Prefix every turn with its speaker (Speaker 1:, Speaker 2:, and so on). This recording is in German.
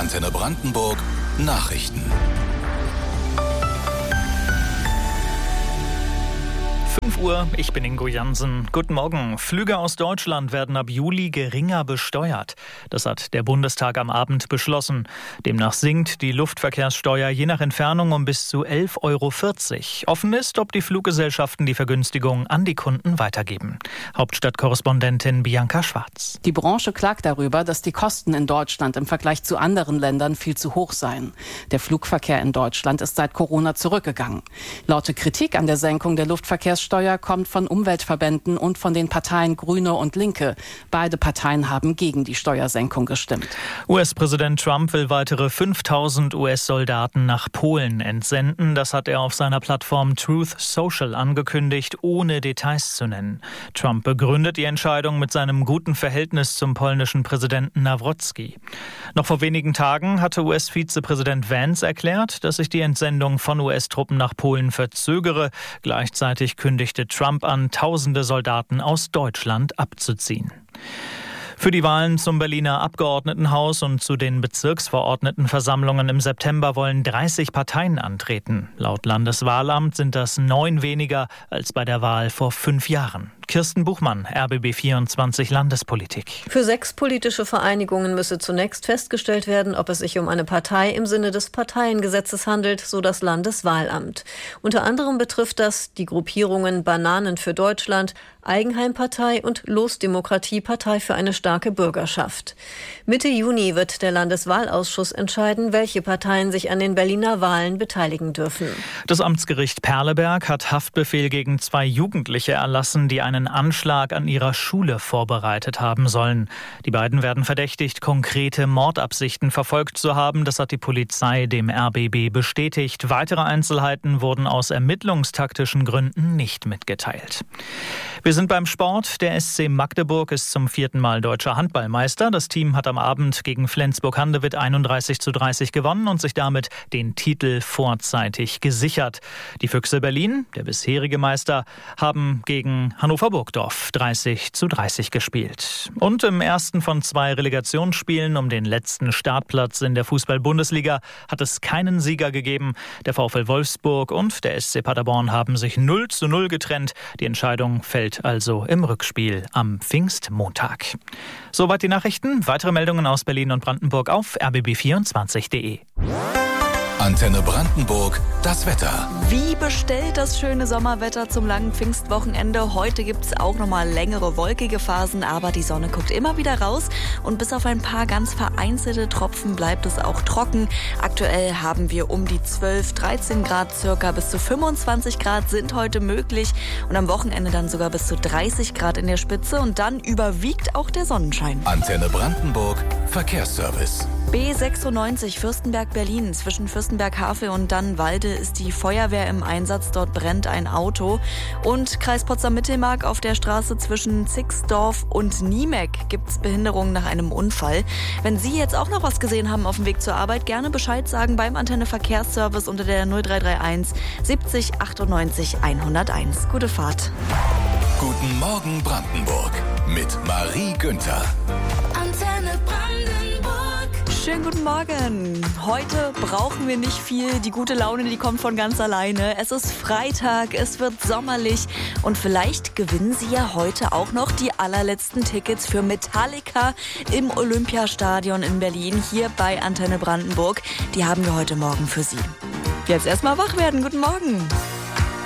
Speaker 1: Antenne Brandenburg Nachrichten.
Speaker 2: 5 Uhr, ich bin Ingo Jansen. Guten Morgen. Flüge aus Deutschland werden ab Juli geringer besteuert. Das hat der Bundestag am Abend beschlossen. Demnach sinkt die Luftverkehrssteuer je nach Entfernung um bis zu 11,40 €. Offen ist, ob die Fluggesellschaften die Vergünstigung an die Kunden weitergeben. Hauptstadtkorrespondentin Bianca Schwarz.
Speaker 3: Die Branche klagt darüber, dass die Kosten in Deutschland im Vergleich zu anderen Ländern viel zu hoch seien. Der Flugverkehr in Deutschland ist seit Corona zurückgegangen. Laute Kritik an der Senkung der Luftverkehrssteuer kommt von Umweltverbänden und von den Parteien Grüne und Linke. Beide Parteien haben gegen die Steuersenkung gestimmt.
Speaker 2: US-Präsident Trump will weitere 5.000 US-Soldaten nach Polen entsenden. Das hat er auf seiner Plattform Truth Social angekündigt, ohne Details zu nennen. Trump begründet die Entscheidung mit seinem guten Verhältnis zum polnischen Präsidenten Nawrocki. Noch vor wenigen Tagen hatte US-Vizepräsident Vance erklärt, dass sich die Entsendung von US-Truppen nach Polen verzögere. Gleichzeitig kündigte Trump an, Tausende Soldaten aus Deutschland abzuziehen. Für die Wahlen zum Berliner Abgeordnetenhaus und zu den Bezirksverordnetenversammlungen im September wollen 30 Parteien antreten. Laut Landeswahlamt sind das 9 weniger als bei der Wahl vor 5 Jahren. Kirsten Buchmann, RBB24 Landespolitik.
Speaker 4: Für 6 politische Vereinigungen müsse zunächst festgestellt werden, ob es sich um eine Partei im Sinne des Parteiengesetzes handelt, so das Landeswahlamt. Unter anderem betrifft das die Gruppierungen Bananen für Deutschland, Eigenheimpartei und Losdemokratie, Partei für eine starke Bürgerschaft. Mitte Juni wird der Landeswahlausschuss entscheiden, welche Parteien sich an den Berliner Wahlen beteiligen dürfen.
Speaker 2: Das Amtsgericht Perleberg hat Haftbefehl gegen 2 Jugendliche erlassen, die einen Anschlag an ihrer Schule vorbereitet haben sollen. Die beiden werden verdächtigt, konkrete Mordabsichten verfolgt zu haben. Das hat die Polizei dem RBB bestätigt. Weitere Einzelheiten wurden aus ermittlungstaktischen Gründen nicht mitgeteilt. Wir sind beim Sport. Der SC Magdeburg ist zum 4. Mal deutscher Handballmeister. Das Team hat am Abend gegen Flensburg-Handewitt 31:30 gewonnen und sich damit den Titel vorzeitig gesichert. Die Füchse Berlin, der bisherige Meister, haben gegen Hannover Burgdorf 30:30 gespielt. Und im ersten von 2 Relegationsspielen um den letzten Startplatz in der Fußball-Bundesliga hat es keinen Sieger gegeben. Der VfL Wolfsburg und der SC Paderborn haben sich 0:0 getrennt. Die Entscheidung fällt also im Rückspiel am Pfingstmontag. Soweit die Nachrichten. Weitere Meldungen aus Berlin und Brandenburg auf rbb24.de.
Speaker 1: Antenne Brandenburg, das Wetter.
Speaker 5: Wie bestellt das schöne Sommerwetter zum langen Pfingstwochenende? Heute gibt es auch nochmal längere wolkige Phasen, aber die Sonne guckt immer wieder raus und bis auf ein paar ganz vereinzelte Tropfen bleibt es auch trocken. Aktuell haben wir um die 12, 13 Grad circa, bis zu 25 Grad sind heute möglich und am Wochenende dann sogar bis zu 30 Grad in der Spitze und dann überwiegt auch der Sonnenschein.
Speaker 1: Antenne Brandenburg, Verkehrsservice.
Speaker 5: B96 Fürstenberg-Berlin zwischen Fürstenberg-Havel und Dannenwalde ist die Feuerwehr im Einsatz. Dort brennt ein Auto. Und Kreis Potsdam-Mittelmark auf der Straße zwischen Zixdorf und Niemek gibt es Behinderungen nach einem Unfall. Wenn Sie jetzt auch noch was gesehen haben auf dem Weg zur Arbeit, gerne Bescheid sagen beim Antenne Verkehrsservice unter der 0331 70 98 101. Gute Fahrt.
Speaker 1: Guten Morgen Brandenburg mit Marie Günther.
Speaker 6: Antenne Brandenburg.
Speaker 5: Schönen guten Morgen. Heute brauchen wir nicht viel. Die gute Laune, die kommt von ganz alleine. Es ist Freitag, es wird sommerlich und vielleicht gewinnen Sie ja heute auch noch die allerletzten Tickets für Metallica im Olympiastadion in Berlin, hier bei Antenne Brandenburg. Die haben wir heute Morgen für Sie. Jetzt erstmal wach werden. Guten Morgen.